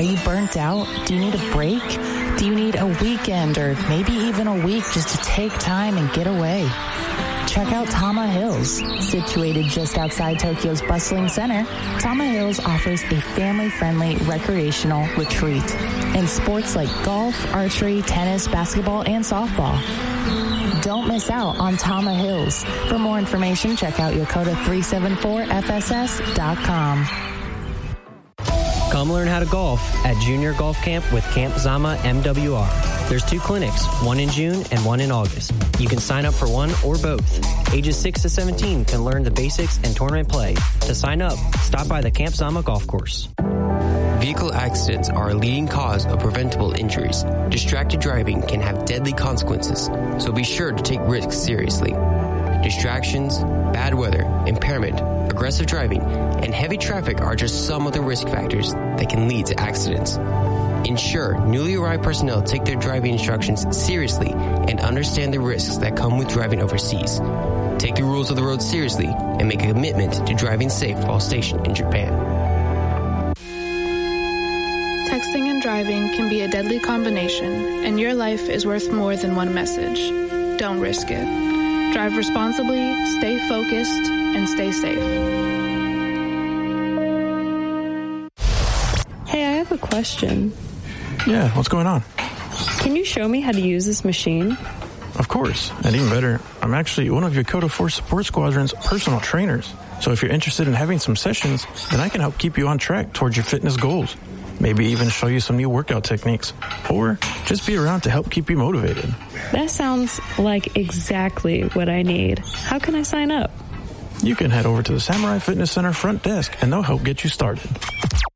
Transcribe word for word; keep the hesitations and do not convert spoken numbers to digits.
Are you burnt out? Do you need a break? Do you need a weekend or maybe even a week just to take time and get away? Check out Tama Hills. Situated just outside Tokyo's bustling center, Tama Hills offers a family-friendly recreational retreat in sports like golf, archery, tennis, basketball, and softball. Don't miss out on Tama Hills. For more information, check out Yokota three seven four F S S dot com. Come learn how to golf at Junior Golf Camp with Camp Zama M W R. There's two clinics, one in June and one in August. You can sign up for one or both. Ages six to seventeen can learn the basics and tournament play. To sign up, stop by the Camp Zama Golf Course. Vehicle accidents are a leading cause of preventable injuries. Distracted driving can have deadly consequences, so be sure to take risks seriously. Distractions, bad weather, impairment, aggressive driving, and heavy traffic are just some of the risk factors that can lead to accidents. Ensure newly arrived personnel take their driving instructions seriously and understand the risks that come with driving overseas. Take the rules of the road seriously and make a commitment to driving safe while stationed in Japan. Texting and driving can be a deadly combination, and your life is worth more than one message. Don't risk it. Drive responsibly, stay focused, and stay safe. Hey, I have a question. Yeah, what's going on? Can you show me how to use this machine? Of course, and even better, I'm actually one of Yokota Force Support Squadron's personal trainers. So if you're interested in having some sessions, then I can help keep you on track towards your fitness goals. Maybe even show you some new workout techniques, or just be around to help keep you motivated. That sounds like exactly what I need. How can I sign up? You can head over to the Samurai Fitness Center front desk, and they'll help get you started.